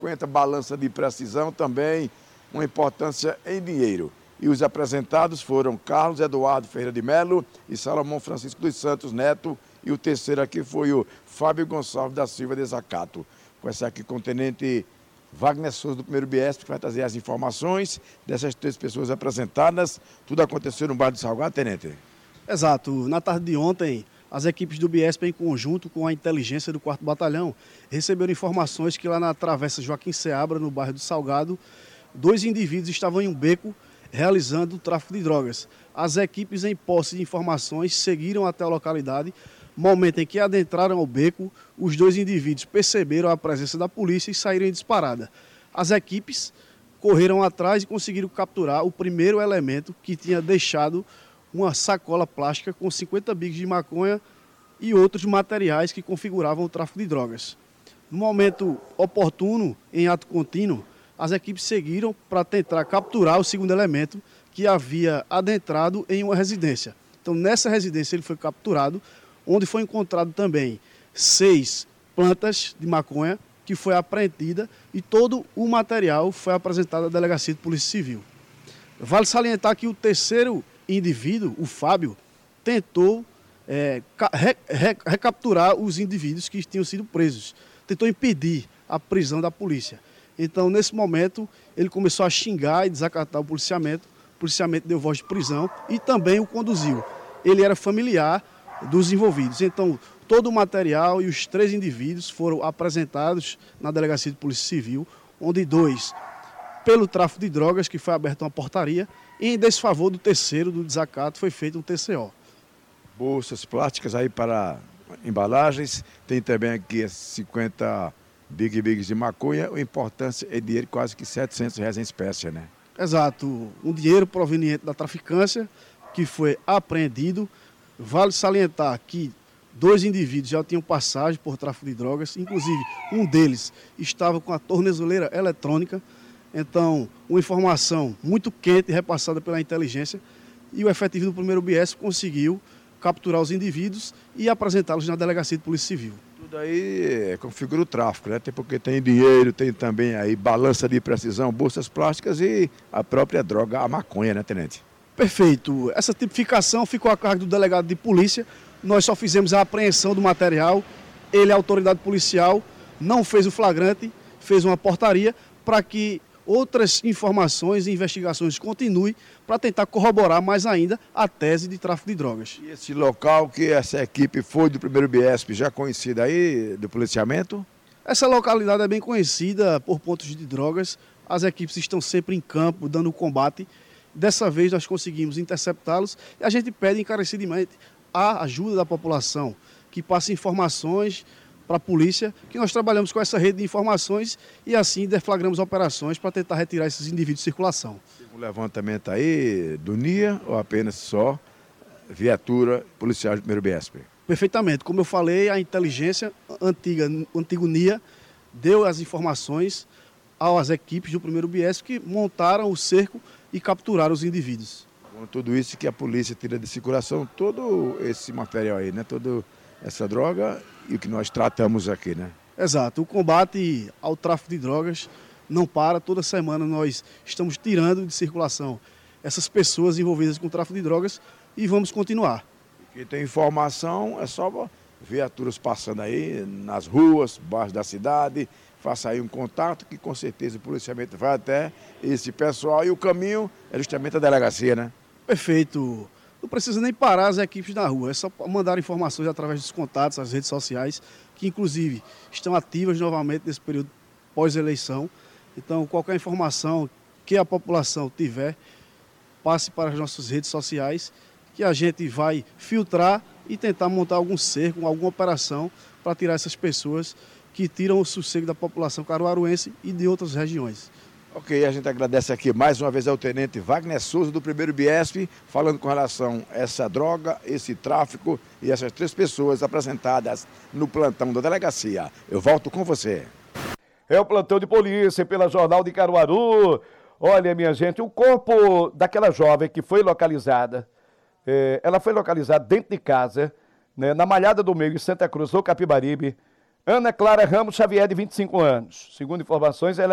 50 balança de precisão, também uma importância em dinheiro. E os apresentados foram Carlos Eduardo Ferreira de Melo e Salomão Francisco dos Santos Neto, e o terceiro aqui foi o Fábio Gonçalves da Silva Desacato. Conversar aqui com o tenente Wagner Souza do 1º Biesp, que vai trazer as informações dessas 3 pessoas apresentadas. Tudo aconteceu no bairro do Salgado, tenente? Exato. Na tarde de ontem, as equipes do Biesp, em conjunto com a inteligência do 4º Batalhão, receberam informações que lá na Travessa Joaquim Seabra, no bairro do Salgado, 2 indivíduos estavam em um beco realizando o tráfico de drogas. As equipes, em posse de informações, seguiram até a localidade. Momento em que adentraram ao beco, os 2 indivíduos perceberam a presença da polícia e saíram em disparada. As equipes correram atrás e conseguiram capturar o primeiro elemento, que tinha deixado uma sacola plástica com 50 bicos de maconha e outros materiais que configuravam o tráfico de drogas. No momento oportuno, em ato contínuo, as equipes seguiram para tentar capturar o segundo elemento, que havia adentrado em uma residência. Então, nessa residência ele foi capturado, onde foi encontrado também 6 plantas de maconha, que foi apreendida, e todo o material foi apresentado à Delegacia de Polícia Civil. Vale salientar que o terceiro indivíduo, o Fábio, tentou recapturar os indivíduos que tinham sido presos, tentou impedir a prisão da polícia. Então, nesse momento, ele começou a xingar e desacatar o policiamento deu voz de prisão e também o conduziu. Ele era familiar dos envolvidos. Então, todo o material e os 3 indivíduos foram apresentados na Delegacia de Polícia Civil, onde 2, pelo tráfico de drogas, que foi aberta uma portaria, e em desfavor do terceiro, do desacato, foi feito um TCO. Bolsas plásticas aí para embalagens, tem também aqui 50 bigs de maconha, a importância é dinheiro quase que R$700 em espécie, né? Exato, um dinheiro proveniente da traficância que foi apreendido. Vale salientar que 2 indivíduos já tinham passagem por tráfico de drogas, inclusive um deles estava com a tornezeleira eletrônica. Então, uma informação muito quente repassada pela inteligência, e o efetivo do 1º Biesp conseguiu capturar os indivíduos e apresentá-los na Delegacia de Polícia Civil. Tudo aí configura o tráfico, né? Porque tem dinheiro, tem também aí balança de precisão, bolsas plásticas e a própria droga, a maconha, né, tenente? Perfeito. Essa tipificação ficou a cargo do delegado de polícia. Nós só fizemos a apreensão do material. Ele, a autoridade policial, não fez o flagrante, fez uma portaria para que outras informações e investigações continuem para tentar corroborar mais ainda a tese de tráfico de drogas. E esse local que essa equipe foi do 1º Biesp, já conhecida aí do policiamento? Essa localidade é bem conhecida por pontos de drogas. As equipes estão sempre em campo, dando combate. Dessa vez nós conseguimos interceptá-los e a gente pede encarecidamente a ajuda da população, que passe informações para a polícia, que nós trabalhamos com essa rede de informações e assim deflagramos operações para tentar retirar esses indivíduos de circulação. Um levantamento aí do NIA ou apenas só viatura policial do 1º Biesp? Perfeitamente. Como eu falei, a inteligência antigo NIA deu as informações às equipes do 1º Biesp, que montaram o cerco e capturaram os indivíduos. Com tudo isso que a polícia tira de circulação, todo esse material aí, né? Toda essa droga e o que nós tratamos aqui, né? Exato. O combate ao tráfico de drogas não para. Toda semana nós estamos tirando de circulação essas pessoas envolvidas com o tráfico de drogas e vamos continuar. Quem tem informação é só viaturas passando aí nas ruas, baixo da cidade, faça aí um contato que com certeza o policiamento vai até esse pessoal e o caminho é justamente a delegacia, né? Perfeito. Não precisa nem parar as equipes na rua, é só mandar informações através dos contatos, as redes sociais, que inclusive estão ativas novamente nesse período pós-eleição. Então, qualquer informação que a população tiver, passe para as nossas redes sociais, que a gente vai filtrar e tentar montar algum cerco, alguma operação para tirar essas pessoas que tiram o sossego da população caruaruense e de outras regiões. Ok, a gente agradece aqui mais uma vez ao tenente Wagner Souza do 1º Biesp, falando com relação a essa droga, esse tráfico e essas 3 pessoas apresentadas no plantão da delegacia. Eu volto com você. É o plantão de polícia pela Jornal de Caruaru. Olha, minha gente, o corpo daquela jovem que foi localizada, ela foi localizada dentro de casa, né, na Malhada do Meio, em Santa Cruz, no Capibaribe, Ana Clara Ramos Xavier, de 25 anos. Segundo informações, ela